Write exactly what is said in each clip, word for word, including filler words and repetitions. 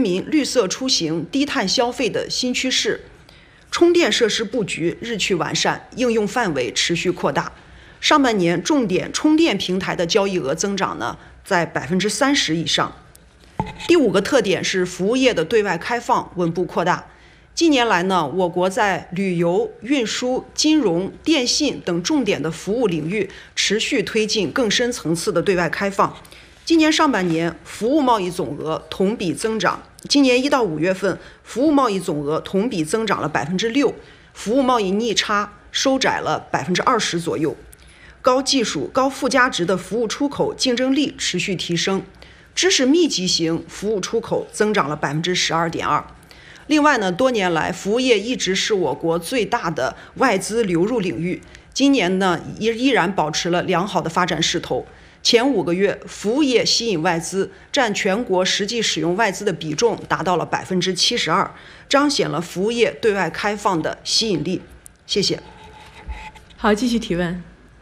民绿色出行、低碳消费的新趋势。充电设施布局日趋完善，应用范围持续扩大。上半年重点充电平台的交易额增长呢，在百分之三十以上。第五个特点是服务业的对外开放稳步扩大。近年来呢，我国在旅游、运输、金融、电信等重点的服务领域持续推进更深层次的对外开放。今年上半年，服务贸易总额同比增长。今年一到五月份，服务贸易总额同比增长了百分之六，服务贸易逆差收窄了百分之二十左右。高技术、高附加值的服务出口竞争力持续提升，知识密集型服务出口增长了百分之十二点二。另外呢，多年来服务业一直是我国最大的外资流入领域，今年呢依依然保持了良好的发展势头。前五个月，服务业吸引外资占全国实际使用外资的比重达到了百分之七十二，彰显了服务业对外开放的吸引力。谢谢。 好，继续提问。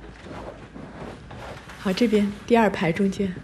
好，这边第二排中间。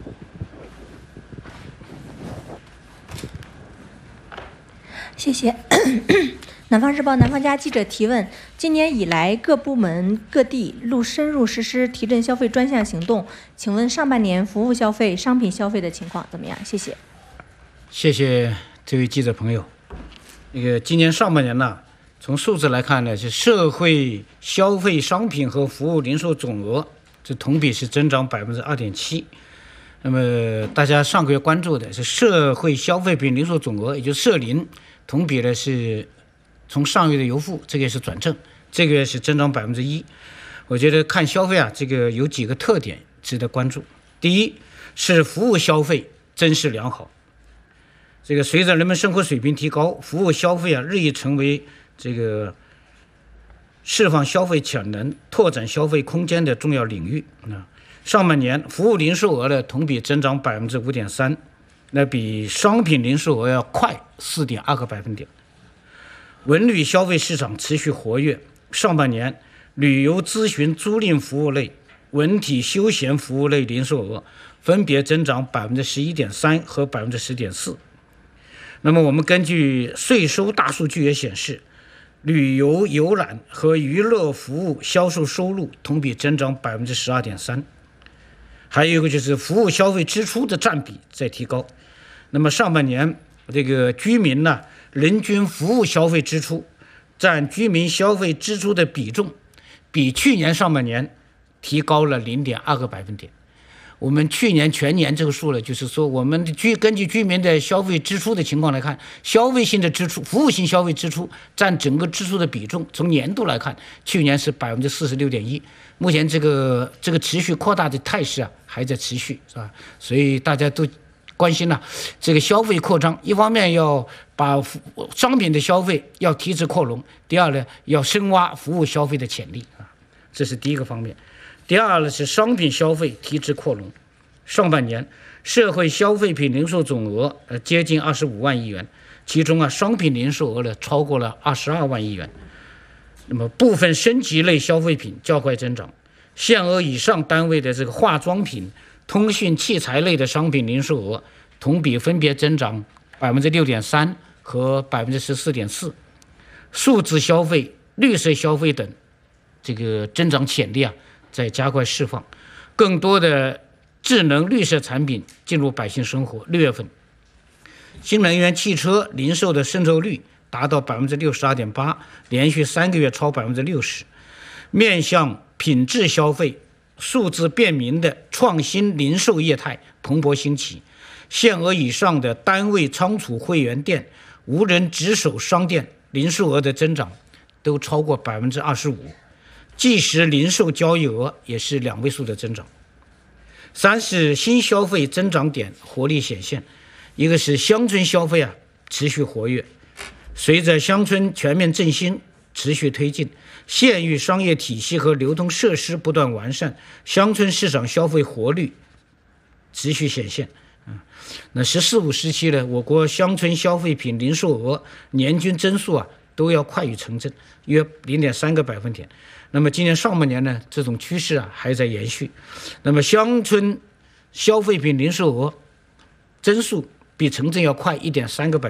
谢谢。南方日报南方家记者提问：今年以来，各部门各地陆深入实施提振消费专项行动，请问上半年服务消费、商品消费的情况怎么样？谢谢。 谢谢这位记者朋友。那个今年上半年呢，从数字来看呢，是社会消费商品和服务零售总额这同比是增长百分之二点七。那么大家上个月关注的是社会消费品零售总额，也就是社零。同比呢是从上月的由负，这个月是转正，这个月是增长百分之一。我觉得看消费啊，这个有几个特点值得关注。第一是服务消费真实良好，这个随着人们生活水平提高，服务消费啊日益成为这个释放消费潜能、拓展消费空间的重要领域啊。上半年服务零售额呢同比增长百分之五点三。那比商品零售额要快 四点二个百分点。文旅消费市场持续活跃，上半年旅游咨询租赁服务类、文体休闲服务类零售额分别增长百分之十一点三和百分之十点四。那么我们根据税收大数据也显示，旅游游览和娱乐服务销售收入同比增长百分之十二点三。还有一个就是服务消费支出的占比在提高。那么上半年这个居民呢，人均服务消费支出占居民消费支出的比重，比去年上半年提高了 零点二个百分点。我们去年全年这个数呢，就是说我们居根据居民的消费支出的情况来看，消费性的支出、服务性消费支出占整个支出的比重，从年度来看，去年是百分之四十六点一。目前这个这个持续扩大的态势啊还在持续，是吧？所以大家都关心了、啊、这个消费扩张，一方面要把商品的消费要提质扩容，第二呢要深挖服务消费的潜力啊，这是第一个方面。第二呢是商品消费提质扩容。上半年社会消费品零售总额呃接近二十五万亿元，其中啊商品零售额呢超过了二十二万亿元。那么部分升级类消费品较快增长，限额以上单位的这个化妆品、通讯器材类的商品零售额同比分别增长百分之六点三和百分之十四点四。数字消费、绿色消费等这个增长潜力啊在加快释放，更多的智能绿色产品进入百姓生活。六月份，新能源汽车零售的渗透率达到百分之六十二点八，连续三个月超百分之六十。面向品质消费、数字便民的创新零售业态蓬勃兴起，限额以上的单位仓储会员店、无人值守商店零售额的增长都超过百分之二十五。即时零售交易额也是两位数的增长。三是新消费增长点活力显现，一个是乡村消费啊持续活跃，随着乡村全面振兴持续推进，县域商业体系和流通设施不断完善，乡村市场消费活力持续显现。那十四五时期呢，我国乡村消费品零售额年均增速啊都要快于城镇，约 零点三个百分点。那么今年上半年呢，这种趋势啊还在延续。那么乡村消费品零售额增速比城镇要快 一点三个百分点。